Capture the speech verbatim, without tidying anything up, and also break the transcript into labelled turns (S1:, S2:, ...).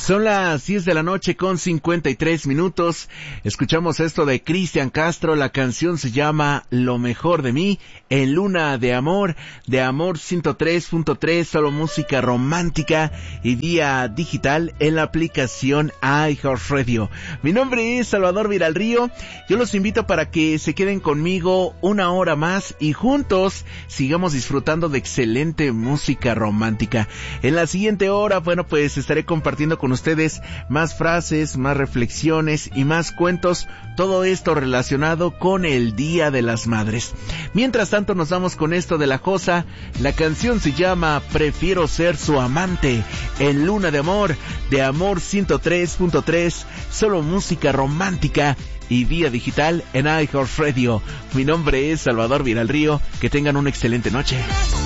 S1: Son las diez de la noche con cincuenta y tres minutos. Escuchamos esto de Cristian Castro. La canción se llama Lo Mejor de Mí, en Luna de Amor, de Amor ciento tres punto tres, solo música romántica y vía digital en la aplicación iHeartRadio. Mi nombre es Salvador Viralrío. Yo los invito para que se queden conmigo una hora más y juntos sigamos disfrutando de excelente música romántica. En la siguiente hora, bueno, pues estaré compartiendo con ustedes más frases, más reflexiones y más cuentos, todo esto relacionado con el Día de las Madres. Mientras tanto nos vamos con esto de La Josa. La canción se llama Prefiero Ser Su Amante, en Luna de Amor, de Amor ciento tres punto tres, solo música romántica y vía digital en iHeartRadio. Mi nombre es Salvador Viralrío. Que tengan una excelente noche.